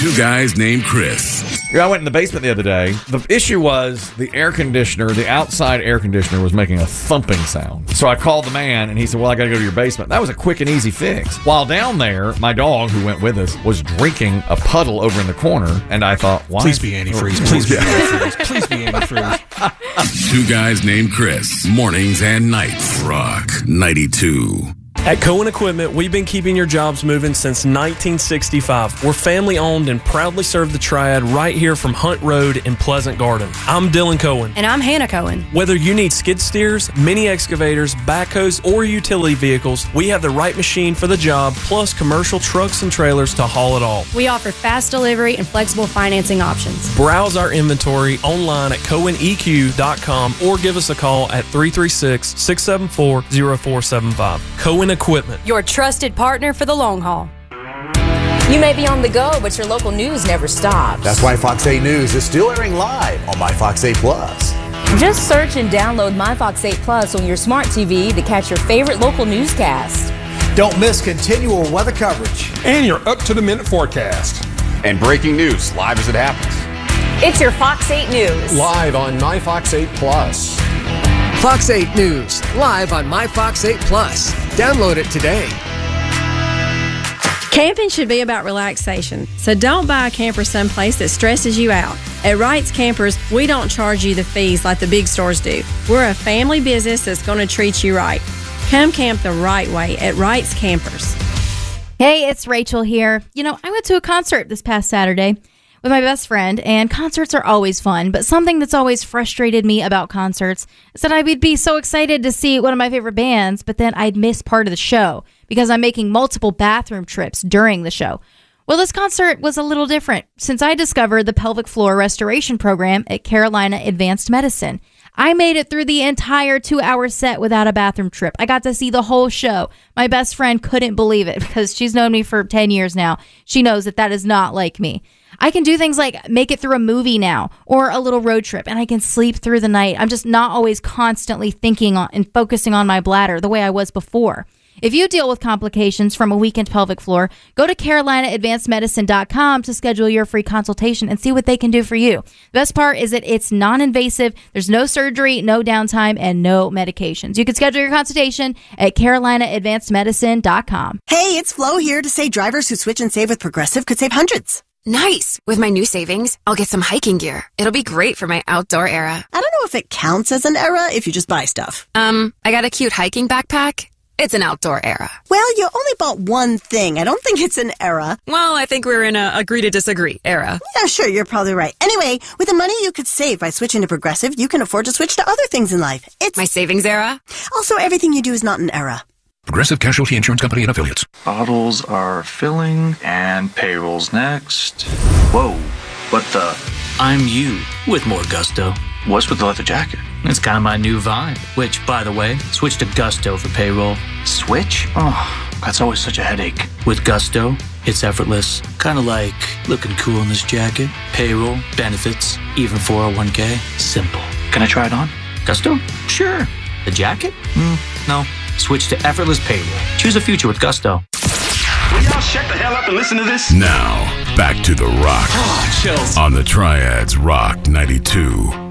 Two guys named Chris. Yeah, I went in the basement the other day. The issue was the air conditioner, the outside air conditioner was making a thumping sound. So I called the man and he said, well, I got to go to your basement. That was a quick and easy fix. While down there, my dog, who went with us, was drinking a puddle over in the corner. And I thought, why? Please be antifreeze. Please be antifreeze. Please be antifreeze. Two guys named Chris. Mornings and nights. Rock 92. At Cohen Equipment, we've been keeping your jobs moving since 1965. We're family owned and proudly serve the Triad right here from Hunt Road in Pleasant Garden. I'm Dylan Cohen. And I'm Hannah Cohen. Whether you need skid steers, mini excavators, backhoes, or utility vehicles, we have the right machine for the job, plus commercial trucks and trailers to haul it all. We offer fast delivery and flexible financing options. Browse our inventory online at CohenEQ.com or give us a call at 336-674-0475. Cohen Equipment. Your trusted partner for the long haul. You may be on the go, but your local news never stops. That's why Fox 8 News is still airing live on My Fox 8 Plus. Just search and download My Fox 8 Plus on your smart TV to catch your favorite local newscast. Don't miss continual weather coverage. And your up-to-the-minute forecast. And breaking news live as it happens. It's your Fox 8 News. Live on My Fox 8 Plus. Fox 8 News, live on My Fox 8 Plus. Download it today. Camping should be about relaxation, so don't buy a camper someplace that stresses you out. At Wright's Campers, we don't charge you the fees like the big stores do. We're a family business that's going to treat you right. Come camp the right way at Wright's Campers. Hey, it's Rachel here. You know, I went to a concert this past Saturday with my best friend, and concerts are always fun, but something that's always frustrated me about concerts is that I would be so excited to see one of my favorite bands, but then I'd miss part of the show because I'm making multiple bathroom trips during the show. Well, this concert was a little different since I discovered the pelvic floor restoration program at Carolina Advanced Medicine. I made it through the entire 2-hour set without a bathroom trip. I got to see the whole show. My best friend couldn't believe it because she's known me for 10 years now. She knows that that is not like me. I can do things like make it through a movie now or a little road trip, and I can sleep through the night. I'm just not always constantly thinking on and focusing on my bladder the way I was before. If you deal with complications from a weakened pelvic floor, go to CarolinaAdvancedMedicine.com to schedule your free consultation and see what they can do for you. The best part is that it's non-invasive. There's no surgery, no downtime, and no medications. You can schedule your consultation at CarolinaAdvancedMedicine.com. Hey, it's Flo here to say drivers who switch and save with Progressive could save hundreds. Nice! With my new savings, I'll get some hiking gear. It'll be great for my outdoor era. I don't know if it counts as an era if you just buy stuff. I got a cute hiking backpack. It's an outdoor era. Well, you only bought one thing. I don't think it's an era. Well, I think we're in a agree to disagree era. Yeah, sure, you're probably right. Anyway, with the money you could save by switching to Progressive, you can afford to switch to other things in life. It's my savings era. Also, everything you do is not an era. Progressive Casualty Insurance Company and Affiliates. Bottles are filling and payroll's next. Whoa, what the? I'm you with more gusto. What's with the leather jacket? It's kind of my new vibe, which, by the way, switch to Gusto for payroll. Switch? Oh, that's always such a headache. With Gusto, it's effortless. Kind of like looking cool in this jacket. Payroll, benefits, even 401k. Simple. Can I try it on? Gusto? Sure. The jacket? No. Switch to effortless payroll. Choose a future with Gusto. Will y'all shut the hell up and listen to this? Now, back to The Rock. Oh, chills. On the Triads Rock 92.